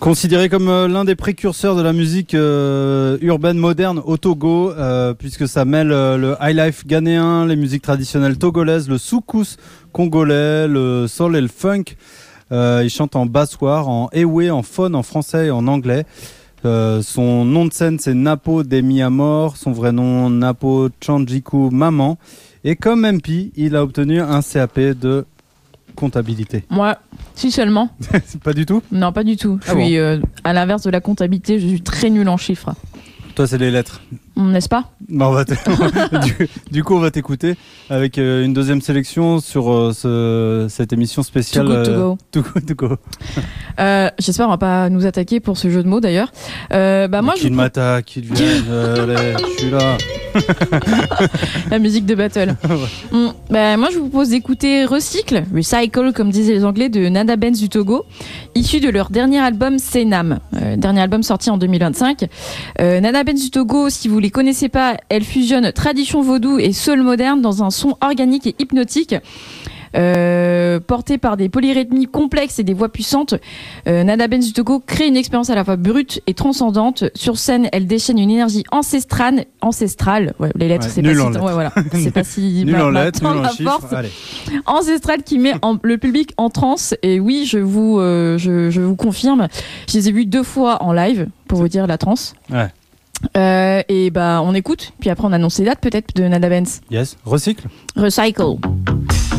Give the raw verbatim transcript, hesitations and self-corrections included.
Considéré comme euh, l'un des précurseurs de la musique euh, urbaine moderne au Togo, euh, puisque ça mêle euh, le highlife ghanéen, les musiques traditionnelles togolaises, le soukous congolais, le soul et le funk. Euh, il chante en bassoir, en ewe, en faune, en français et en anglais. Euh, son nom de scène c'est Napo Demiamor, son vrai nom Napo Tchandjikou Maman. Et comme M P, il a obtenu un C A P de comptabilité. Moi, si seulement. Pas du tout ? Non, pas du tout. Je Ah suis, bon euh, à l'inverse de la comptabilité, je suis très nul en chiffres. Toi, c'est les lettres. N'est-ce pas ? Bah, on va du, du coup, on va t'écouter avec euh, une deuxième sélection sur euh, ce, cette émission spéciale. Too good to go. Too good to go. Euh, J'espère qu'on va pas nous attaquer pour ce jeu de mots d'ailleurs. Euh, bah, moi, qu'il je... m'attaque, qu'il vienne, euh, je suis là. La musique de battle. Ouais. Mm, bah, moi, je vous propose d'écouter Recycle, Recycle, comme disaient les Anglais, de Nada Benz du Togo, issu de leur dernier album Senam, euh, dernier album sorti en deux mille vingt-cinq. Euh, Nada Benz du Togo, si vous les connaissez pas, elle fusionne tradition vaudou et soul moderne dans un son organique et hypnotique. Euh, porté par des polyrythmies complexes et des voix puissantes, euh, Nada Benz du Togo crée une expérience à la fois brute et transcendante. Sur scène, elle déchaîne une énergie ancestrale, ancestrale. Ouais, les lettres, Ouais, c'est pas nul si, en ouais, lettres. voilà, c'est pas si Nul ma- en ma- lettres, tant nul en ma chiffres. force. Allez. Ancestrale qui met en- le public en transe. Et oui, je vous, euh, je, je vous confirme, je les ai vus deux fois en live pour vous dire la transe. Ouais. Euh, et bah, on écoute. Puis après, on annonce les dates peut-être de Nada Benz. Yes. Recycle. Recycle.